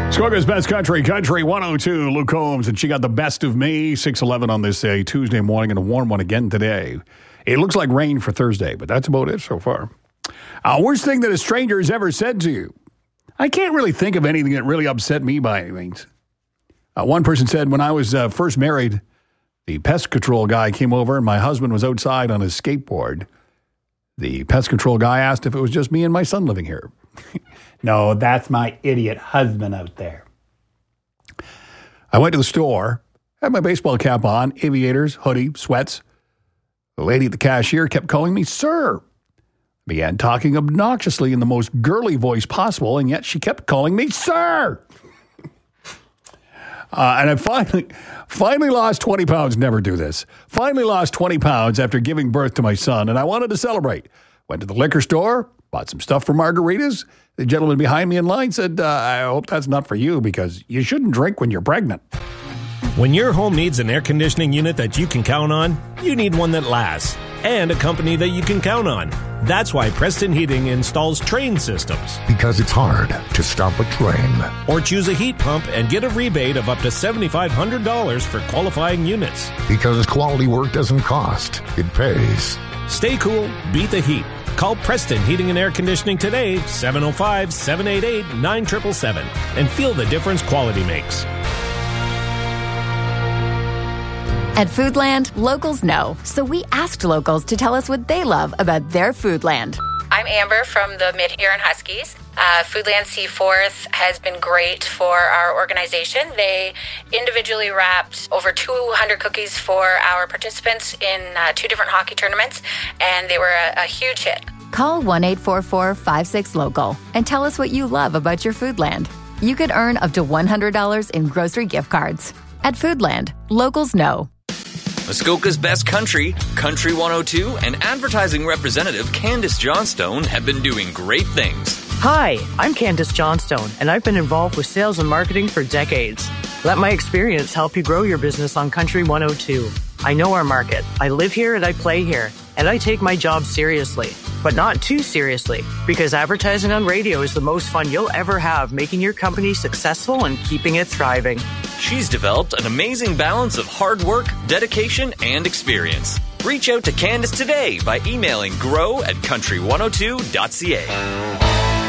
Muskoka's Best Country, Country 102, Luke Combs, and she got the best of me, 6:11 on this Tuesday morning, and a warm one again today. It looks like rain for Thursday, but that's about it so far. Worst thing that a stranger has ever said to you. I can't really think of anything that really upset me by any means. One person said, when I was first married, the pest control guy came over and my husband was outside on his skateboard. The pest control guy asked if it was just me and my son living here. No, that's my idiot husband out there. I went to the store, had my baseball cap on, aviators, hoodie, sweats. The lady at the cashier kept calling me sir. Began talking obnoxiously in the most girly voice possible, and yet she kept calling me sir. And I finally lost 20 pounds. Never do this. Finally lost 20 pounds after giving birth to my son, and I wanted to celebrate. Went to the liquor store, bought some stuff for margaritas. The gentleman behind me in line said, I hope that's not for you because you shouldn't drink when you're pregnant. When your home needs an air conditioning unit that you can count on, you need one that lasts and a company that you can count on. That's why Preston Heating installs Train systems. Because it's hard to stop a train. Or choose a heat pump and get a rebate of up to $7,500 for qualifying units. Because quality work doesn't cost, it pays. Stay cool, beat the heat. Call Preston Heating and Air Conditioning today, 705-788-9777, and feel the difference quality makes. At Foodland, locals know, so we asked locals to tell us what they love about their Foodland. I'm Amber from the Mid-Huron Huskies. Foodland Seaforth has been great for our organization. They individually wrapped over 200 cookies for our participants in 2 different hockey tournaments, and they were a huge hit. Call 1-844-56-LOCAL and tell us what you love about your Foodland. You could earn up to $100 in grocery gift cards. At Foodland, locals know. Muskoka's Best Country, Country 102, and advertising representative Candace Johnstone have been doing great things. Hi, I'm Candace Johnstone, and I've been involved with sales and marketing for decades. Let my experience help you grow your business on Country 102. I know our market. I live here and I play here, and I take my job seriously. But not too seriously, because advertising on radio is the most fun you'll ever have, making your company successful and keeping it thriving. She's developed an amazing balance of hard work, dedication, and experience. Reach out to Candace today by emailing grow@country102.ca.